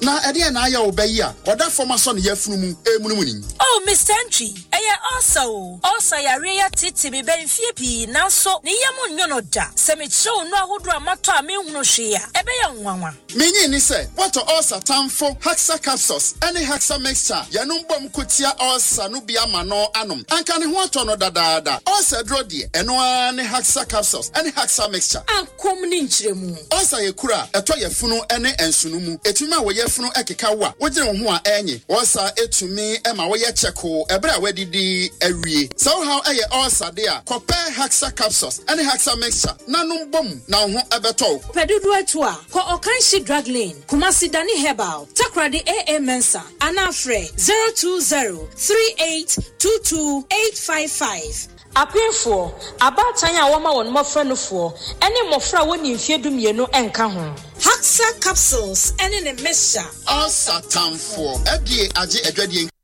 Na ede na aya obayi a oda forma so ne yafunu mu emunumuni. Oh Mr. Entry, also yare ya titi be benfie pi nanso ne yam nyono da. Se me show no ahodo amato a me hunu hwe a ebe ya nwanwa. Menyi ni se what ulcer tamfo Haxa capsules any Haxa mixture yanum bom kotia ulcer no bia ma no anom. Anka ne ho ato no dadaada. Ulcer dro de eno a ne Haxa capsules any Haxa mixture. Ankom ni nkyeremu. Ulcer ye kura eto yefunu ene ensunu mu. Etumi a wo yefunu ekeka wo a wogire ho a enye. Ulcer etumi ema wo ye cheko ebre a wadidi awie. So how eye ulcer de a compare Haxa capsules any Haxa mixture nanum bom na ho ebeto. Pedudu eto a ko Okanshi Drug Lane Kumasi Dani Herbal Takradi AA Mensa Anafre 02038228855 Apefo abatanya woma won mofra no fo ene mofra woni mfiedu mienu enka ho Haxa capsules ene ne mesha ulcer tamfo edie age adwadie